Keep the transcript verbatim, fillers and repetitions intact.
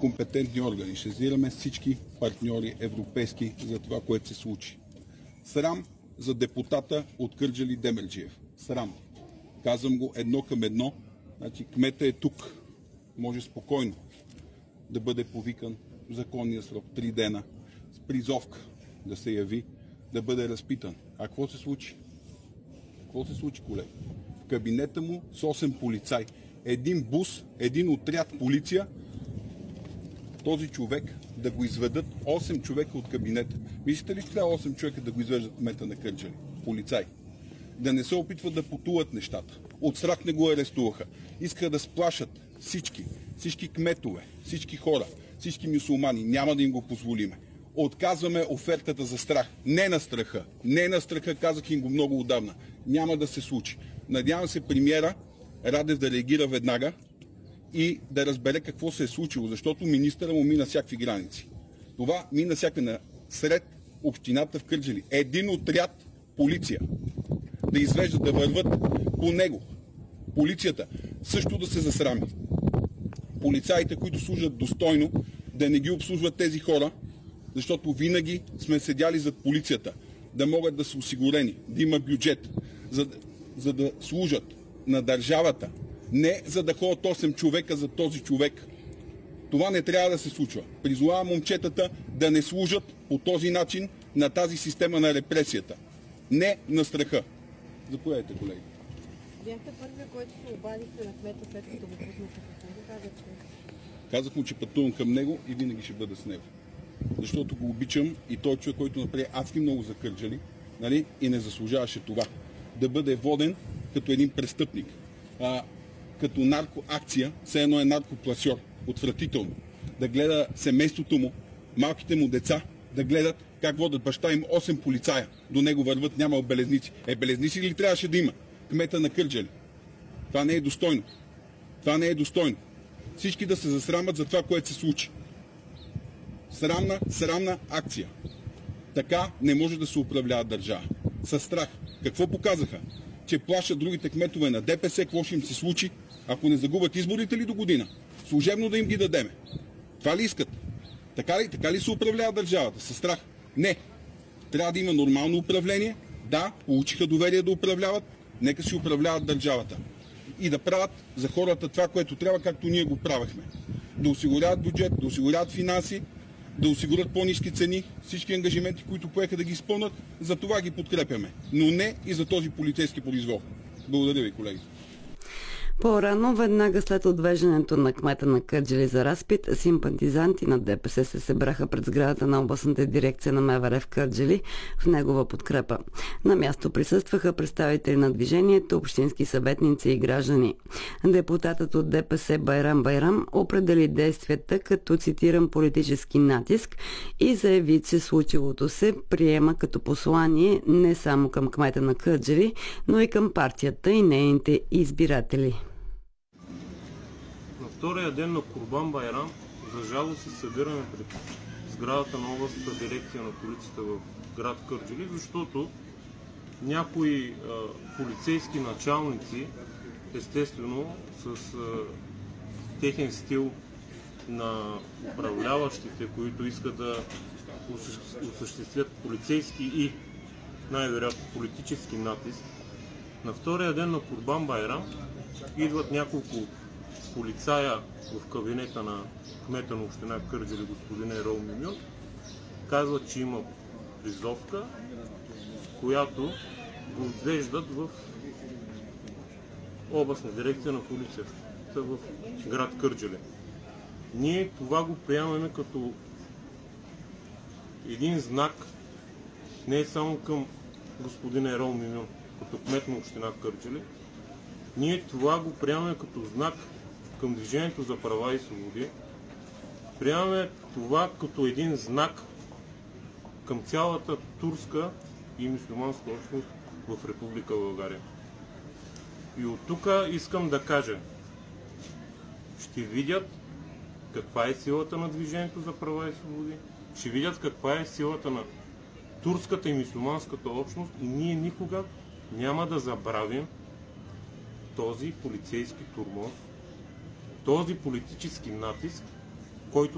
компетентни органи. Ще сезираме всички партньори европейски за това, което се случи. Срам за депутата от Кърджали Демерджиев. Срам. Казвам го едно към едно. Значи, кмета е тук. Може спокойно да бъде повикан в законния срок три дена с призовка да се яви, да бъде разпитан. А какво се случи? Какво се случи, колеги? В кабинета му с осем полицай. Един бус, един отряд полиция, този човек да го изведат осем човека от кабинета. Мислите ли, че трябва осем човека да го извеждат кмета на Кърджали? Полицай. Да не се опитват да потулат нещата. От страх не го арестуваха. Искаха да сплашат всички, всички кметове, всички хора, всички мюсюлмани. Няма да им го позволиме. Отказваме офертата за страх. Не на страха. Не на страха, казах им го много отдавна. Няма да се случи. Надявам се премиера Радев да реагира веднага и да разбере какво се е случило, защото министъра му мина всякакви граници. Това мина всякакви на сред общината в Кърджали. Един отряд полиция да извеждат, да върват по него. Полицията също да се засрами. Полицаите, които служат достойно, да не ги обслужват тези хора, защото винаги сме седяли зад полицията, да могат да са осигурени, да има бюджет, за, за да служат на държавата, не за да ходят осем човека за този човек. Това не трябва да се случва. Призовавам момчетата да не служат по този начин на тази система на репресията. Не на страха. Заповядайте, колеги. Бяхте първият, който се обадихте на кмета, след като го пуснаха. Казахте. Казах му, че пътувам към него и винаги ще бъда с него. Защото го обичам и той човек, който направи адски много за Кърджали, нали, и не заслужаваше това. Да бъде воден като един престъпник. А, като наркоакция, все едно е наркопласьор. Отвратително. Да гледа семейството му, малките му деца, да гледат как водят баща им осем полицая. До него върват, няма белезници. Е, белезници ли трябваше да има? Кмета на Кърджали. Това не е достойно. Това не е достойно. Всички да се засрамат за това, което се случи. Срамна, срамна акция. Така не може да се управлява държава. Със страх. Какво показаха? Че плашат другите кметове на ДПС, какво ще им се случи, ако не загубят изборите ли до година? Служебно да им ги дадеме. Това ли искат? Така ли, така ли се управлява държавата? Със страх? Не. Трябва да има нормално управление. Да, получиха доверие да управляват. Нека си управляват държавата. И да правят за хората това, което трябва, както ние го правихме. Да осигуряват бюджет, да осигуряват финанси, да осигурят по-ниски цени, всички ангажименти, които поеха да ги изпълнят, за това ги подкрепяме. Но не и за този полицейски произвол. Благодаря ви, колеги. По-рано, веднага след отвеждането на кмета на Кърджали за разпит, симпатизанти на ДПС се събраха пред сградата на областната дирекция на МВР в Кърджали в негова подкрепа. На място присъстваха представители на движението, общински съветници и граждани. Депутатът от ДПС Байрам Байрам определи действията като, цитирам, политически натиск и заяви, че случилото се приема като послание не само към кмета на Кърджали, но и към партията и нейните избиратели. На втория ден на Курбан Байрам, за жалост, се събираме пред сградата на областната дирекция на полицията в град Кърджали, защото някои а, полицейски началници, естествено с а, техен стил на управляващите, които искат да осъществят полицейски и най-вероятно политически натиск, на втория ден на Курбан Байрам идват няколко полицая в кабинета на кмета на община Кърджали, господин Ерол Мюмюн, казват, че има призовка, с която го отвеждат в областна дирекция на полицията в град Кърджали. Ние това го приемаме като един знак не само към господин Ерол Мюмюн, като кмет на община Кърджали. Ние това го приемаме като знак към Движението за права и свободи. Приемаме това като един знак към цялата турска и мюсюлманска общност в Република България. И от тук искам да кажа, ще видят каква е силата на Движението за права и свободи, ще видят каква е силата на турската и мюсюлманската общност и ние никога няма да забравим този полицейски турмоз, този политически натиск, който